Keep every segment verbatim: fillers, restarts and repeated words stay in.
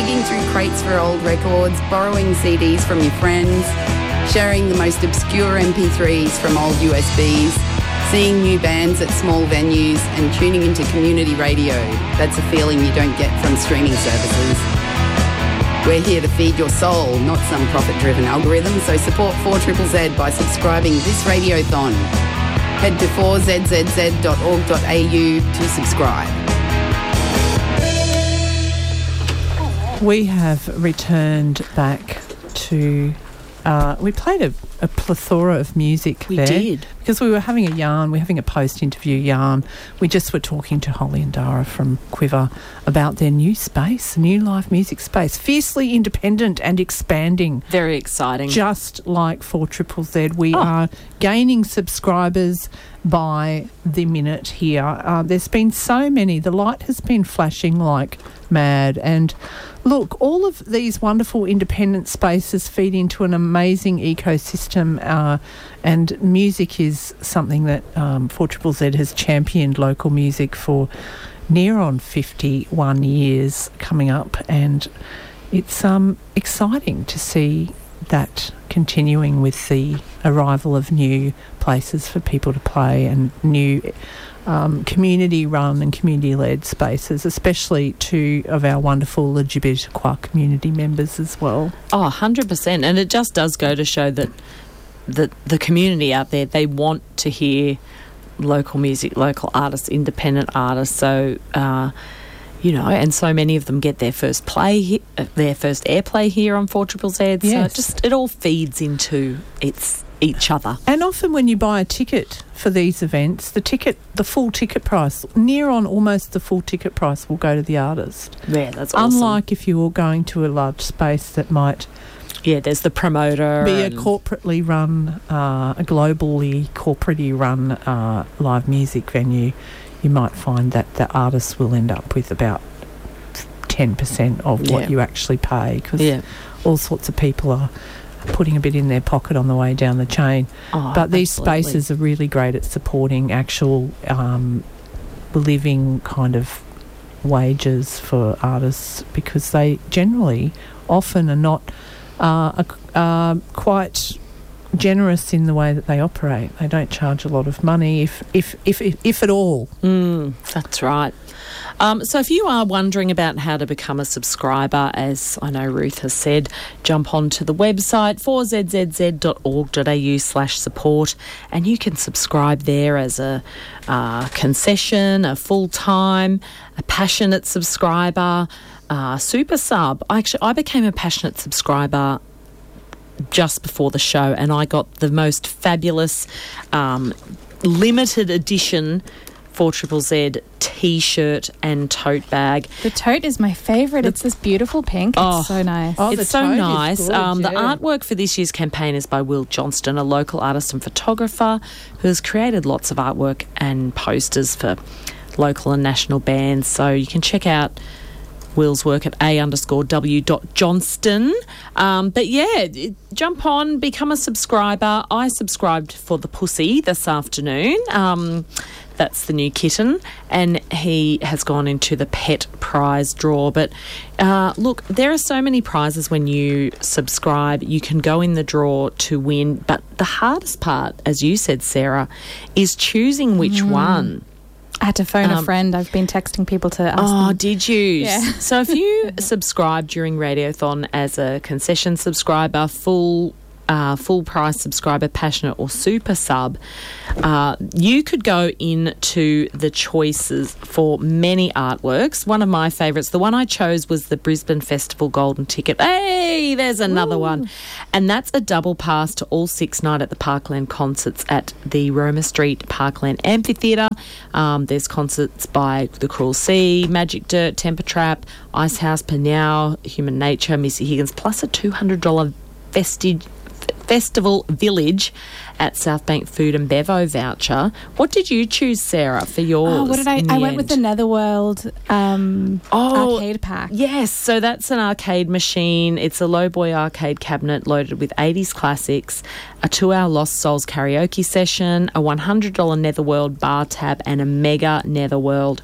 digging through crates for old records, borrowing C Ds from your friends, sharing the most obscure M P threes from old U S Bs, seeing new bands at small venues and tuning into community radio. That's a feeling you don't get from streaming services. We're here to feed your soul, not some profit-driven algorithm, so support four Z Z Z by subscribing this Radiothon. Head to four z z z dot org dot a u to subscribe. We have returned back to... Uh, we played a, a plethora of music we there. We did. Because we were having a yarn, we're having a post-interview yarn. We just were talking to Holly and Dara from Quiver about their new space, new live music space, fiercely independent and expanding. Very exciting. Just like four Z Z Z. We oh. are gaining subscribers by the minute here. Uh, there's been so many. The light has been flashing like mad. And look, all of these wonderful independent spaces feed into an amazing ecosystem, uh, and music is something that um, four Z Z Z has championed local music for near on fifty-one years coming up, and it's um, exciting to see that continuing with the arrival of new places for people to play and new um, community-run and community-led spaces, especially two of our wonderful L G B T Q community members as well. Oh, one hundred percent. And it just does go to show that the, the community out there, they want to hear local music, local artists, independent artists. So, uh, you know, and so many of them get their first play, he- uh, their first airplay here on four Z Z Z. Yes. So it just it all feeds into its each other. And often when you buy a ticket for these events, the ticket, the full ticket price, near on almost the full ticket price will go to the artist. Yeah, that's awesome. Unlike if you were going to a large space that might... Yeah, there's the promoter. Be a and corporately run, uh, a globally corporately run uh, live music venue. You might find that the artists will end up with about ten percent of yeah. what you actually pay, because yeah. all sorts of people are putting a bit in their pocket on the way down the chain. Oh, but these absolutely. spaces are really great at supporting actual um, living kind of wages for artists, because they generally often are not uh, are, uh, quite generous in the way that they operate. They don't charge a lot of money, if if if if, if at all. Mm, that's right. Um, so if you are wondering about how to become a subscriber, as I know Ruth has said, jump onto the website four z z z dot org dot a u slash support, and you can subscribe there as a uh, concession, a full-time, a passionate subscriber, uh, super sub. I actually I became a passionate subscriber just before the show, and I got the most fabulous um, limited edition four Z Z Z T-shirt and tote bag. The tote is my favourite. It's this beautiful pink. Oh, it's so nice. Oh, it's the so tote is nice. good, um, the yeah. artwork for this year's campaign is by Will Johnston, a local artist and photographer who has created lots of artwork and posters for local and national bands. So you can check out Will's work at a underscore w dot johnston. Um, but yeah, it, jump on, become a subscriber. I subscribed for the Pussy this afternoon. Um, that's the new kitten, and he has gone into the pet prize draw. But uh, look, there are so many prizes when you subscribe. You can go in the draw to win, but the hardest part, as you said, Sarah, is choosing which Mm. one. I had to phone Um, a friend. I've been texting people to ask Oh, them. did you? Yeah. So if you subscribe during Radiothon as a concession subscriber, full uh, full price subscriber, passionate or super sub, uh, you could go into the choices for many artworks. One of my favourites, the one I chose, was the Brisbane Festival Golden Ticket. Hey, there's another Ooh. one. And that's a double pass to all six night at the Parkland concerts at the Roma Street Parkland Amphitheatre. Um, there's concerts by The Cruel Sea, Magic Dirt, Temper Trap, Icehouse, Panow, Human Nature, Missy Higgins, plus a two hundred dollars vestige Festival Village at Southbank Food and Bevo voucher. What did you choose, Sarah, for yours? Oh, what did I? in I the went with the end? Netherworld um, Oh, arcade pack. Yes, so that's an arcade machine. It's a Lowboy arcade cabinet loaded with eighties classics, a two-hour Lost Souls karaoke session, a one hundred dollars Netherworld bar tab, and a mega Netherworld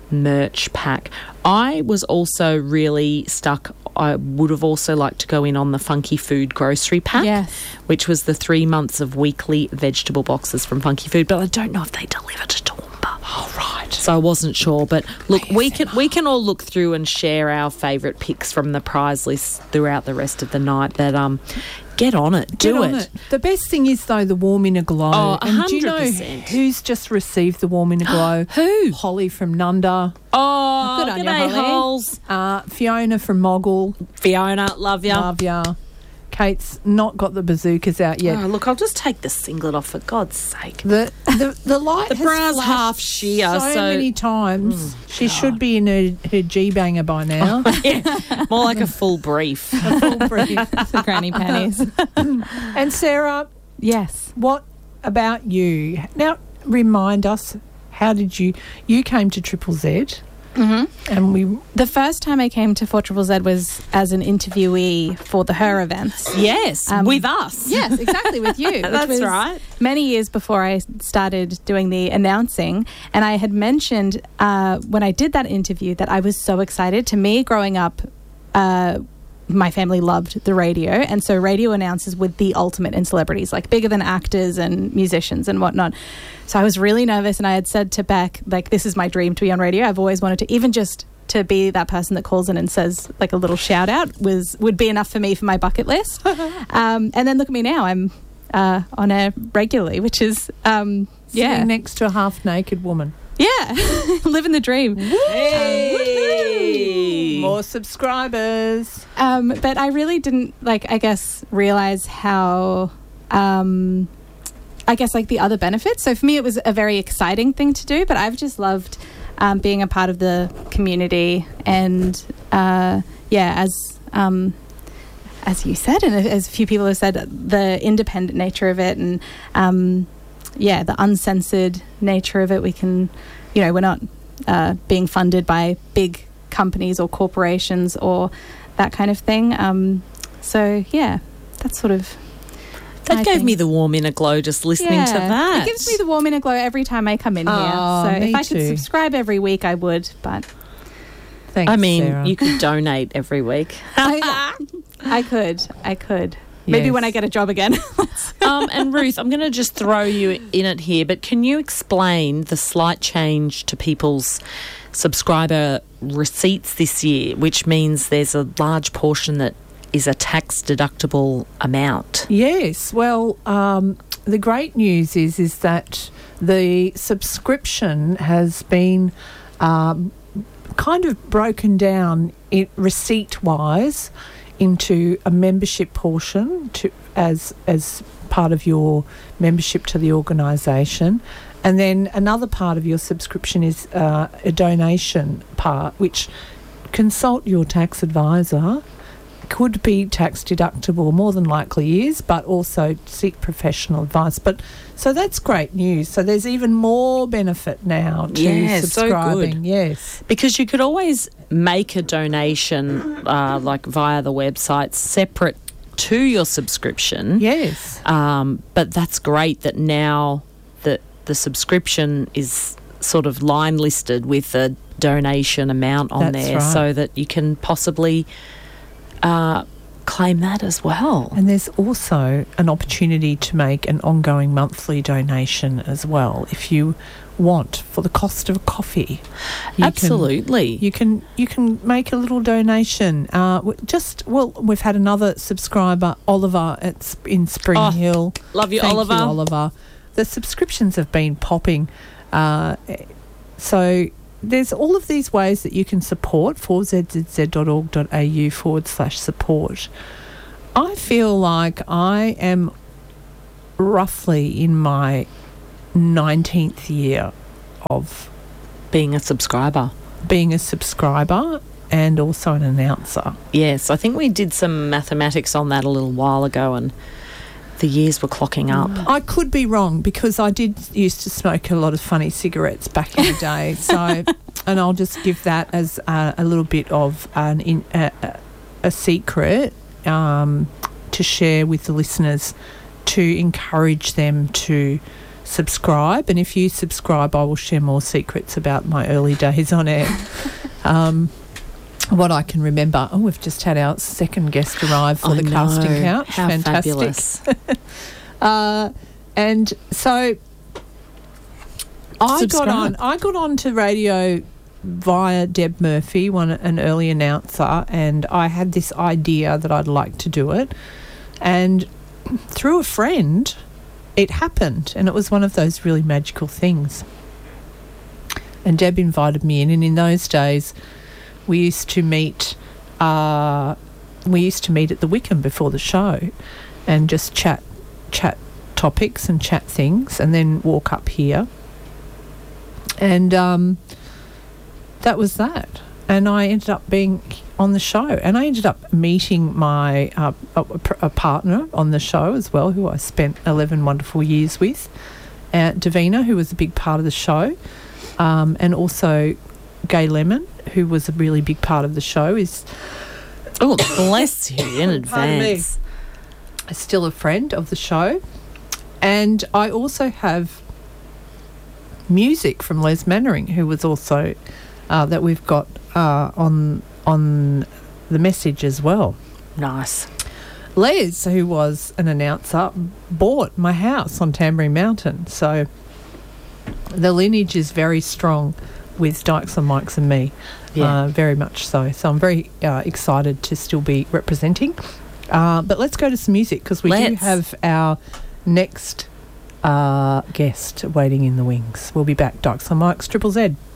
merch pack. I was also really stuck. I would have also liked to go in on the Funky Food grocery pack, Yes. which was the three months of weekly vegetable boxes from Funky Food, but I don't know if they deliver to Toowoomba. Oh, right. So I wasn't sure, but look, we can we can all look through and share our favourite picks from the prize list throughout the rest of the night. But um, get on it, do Get on it. The best thing is, though, the Warm Inner Glow. Oh, and do you know one hundred percent. who's just received the Warm Inner Glow? Who? Holly from Nunda, Oh, Good on you, g'day, Holly. Holes. uh, Fiona from Moggle. Fiona, love ya. Love ya. Kate's not got the bazookas out yet. Oh, look, I'll just take the singlet off for God's sake. The the the light The has bra's flashed half sheer, so, so- many times. she should be in her, her G banger by now. Yeah, more like a full brief. A full brief. The granny panties. And Sarah, Yes. what about you? Now, remind us. How did you? You came to Triple Z, Mm-hmm. and we. The first time I came to four Triple Z was as an interviewee for the Her events. Yes, Um, with us. Yes, exactly, with you. which That's was right. Many years before I started doing the announcing. And I had mentioned uh, when I did that interview that I was so excited. To me, growing up, uh, my family loved the radio. And so radio announcers were the ultimate in celebrities, like bigger than actors and musicians and whatnot. So I was really nervous. And I had said to Beck, like, this is my dream to be on radio. I've always wanted to, even just to be that person that calls in and says like a little shout out was would be enough for me for my bucket list. um, and then look at me now. I'm uh, on air regularly, which is um, yeah, Sitting next to a half naked woman. yeah, living the dream. Hey. More subscribers. Um, but I really didn't like, I guess, realize how. Um, I guess like the other benefits. So for me, it was a very exciting thing to do. But I've just loved um, being a part of the community, and uh, yeah, as um, as you said, and as a few people have said, the independent nature of it, and um, yeah, the uncensored nature of it. We can, you know, we're not uh, being funded by big companies or corporations or that kind of thing. Um, so yeah, that's sort of. That I gave think. me the warm inner glow just listening Yeah, to that. It gives me the warm inner glow every time I come in Oh, here. So me if I could too. subscribe every week, I would. But Thanks, I mean, Sarah. you could donate every week. I, I could, I could. Maybe Yes. when I get a job again. um, and Ruth, I'm going to just throw you in it here, but can you explain the slight change to people's subscriber receipts this year, which means there's a large portion that is a tax deductible amount? Yes. Well, um, the great news is is that the subscription has been um, kind of broken down it, receipt-wise into a membership portion to as as part of your membership to the organisation, and then another part of your subscription is uh, a donation part, which consult your tax advisor. Could be tax deductible, more than likely is, but also seek professional advice. But so that's great news. So there's even more benefit now to Yeah, so subscribing. good. Yes. Because you could always make a donation, uh, like via the website, separate to your subscription. Yes. Um, but that's great that now that the subscription is sort of line listed with a donation amount on That's there, right. so that you can possibly uh, claim that as well. And there's also an opportunity to make an ongoing monthly donation as well, if you want, for the cost of a coffee. You Absolutely. Can, you can you can make a little donation. Uh, w- just well, we've had another subscriber, Oliver, at Sp- in Spring Oh, Hill. Love you, Thank Oliver. you, Oliver. The subscriptions have been popping. Uh, so there's all of these ways that you can support, four z z z dot org dot a u forward slash support. I feel like I am roughly in my nineteenth year of Being a subscriber. being a subscriber and also an announcer. Yes, I think we did some mathematics on that a little while ago, and the years were clocking up. I could be wrong because I did used to smoke a lot of funny cigarettes back in the day. So, and I'll just give that as a, a little bit of an in, a, a secret um, to share with the listeners to encourage them to subscribe. And if you subscribe, I will share more secrets about my early days on air. um, what I can remember. Oh, we've just had our second guest arrive for I the know. casting couch. How Fantastic. fabulous. uh, and so I got on. I got on to radio via Deb Murphy, one an early announcer, and I had this idea that I'd like to do it. And through a friend, it happened, and it was one of those really magical things. And Deb invited me in, and in those days, we used to meet. Uh, we used to meet at the Wickham before the show, and just chat, chat topics and chat things, and then walk up here. And um, that was that. And I ended up being on the show, and I ended up meeting my uh, a, a partner on the show as well, who I spent eleven wonderful years with, uh, Davina, who was a big part of the show, um, and also Gay Lemon, who was a really big part of the show. Is Oh, bless you in Pardon me. advance. Still a friend of the show. And I also have music from Les Mannering, who was also uh, that we've got uh, on on the message as well. Nice. Les, who was an announcer, bought my house on Tamborine Mountain. So the lineage is very strong with Dykes on Mics and me. Yeah. Uh, very much so. So I'm very uh, excited to still be representing. Uh, but let's go to some music, because we Let's. do have our next uh, guest waiting in the wings. We'll be back. Dykes on Mics, Triple Z.